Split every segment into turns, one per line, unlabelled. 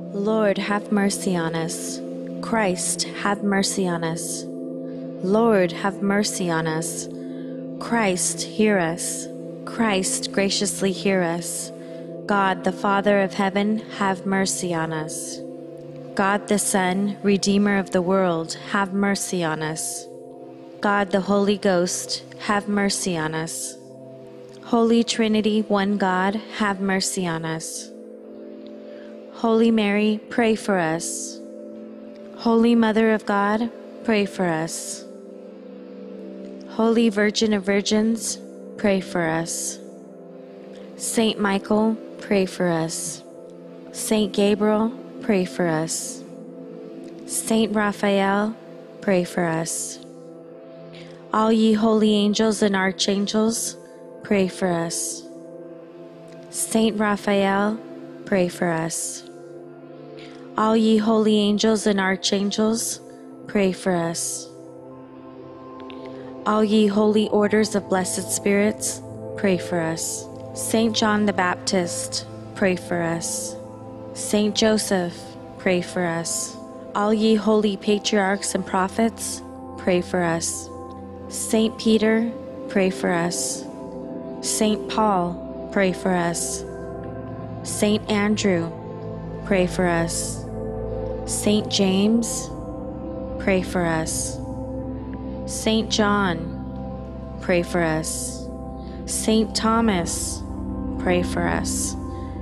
Lord, have mercy on us. Christ, have mercy on us. Lord, have mercy on us. Christ, hear us. Christ, graciously hear us. God, the Father of heaven, have mercy on us. God the Son, Redeemer of the world, have mercy on us. God the Holy Ghost, have mercy on us. Holy Trinity, one God, have mercy on us. Holy Mary, pray for us. Holy Mother of God, pray for us. Holy Virgin of Virgins, pray for us. Saint Michael, pray for us. Saint Gabriel, pray for us. Saint Raphael, pray for us. All ye holy angels and archangels, pray for us. Saint Raphael, pray for us. All ye holy angels and archangels, pray for us. All ye holy orders of blessed spirits, pray for us. Saint John the Baptist, pray for us. Saint Joseph, pray for us. All ye holy patriarchs and prophets, pray for us. Saint Peter, pray for us. Saint Paul, pray for us. Saint Andrew, pray for us. Saint James, pray for us. Saint John, pray for us. Saint Thomas, pray for us.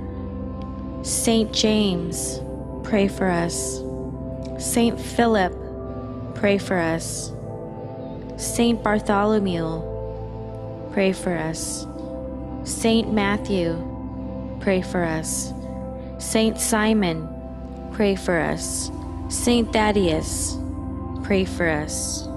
Saint James, pray for us. Saint Philip, pray for us. Saint Bartholomew, pray for us. Saint Matthew, pray for us. Saint Simon, pray for us. Saint Thaddeus, pray for us.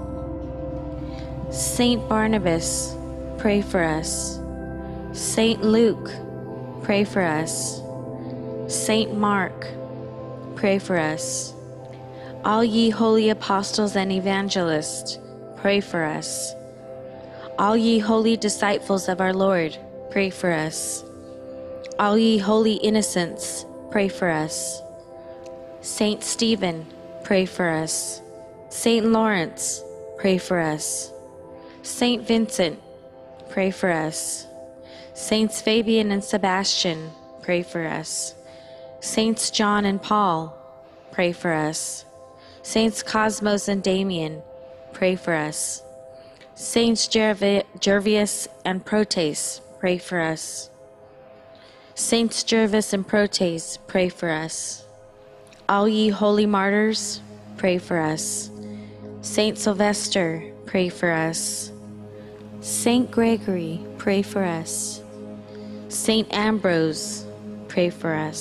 Saint Barnabas, pray for us. Saint Luke, pray for us. Saint Mark, pray for us. All ye holy apostles and evangelists, pray for us. All ye holy disciples of our Lord, pray for us. All ye holy innocents, pray for us. Saint Stephen, pray for us. Saint Lawrence, pray for us. Saint Vincent, pray for us. Saints Fabian and Sebastian, pray for us. Saints John and Paul, pray for us. Saints Cosmos and Damian, pray for us. Saints Gervius and Protes, pray for us. Saints Gervas and Protes, pray for us. All ye holy martyrs, pray for us. Saint Sylvester, pray for us. Saint Gregory, pray for us. Saint Ambrose, pray for us.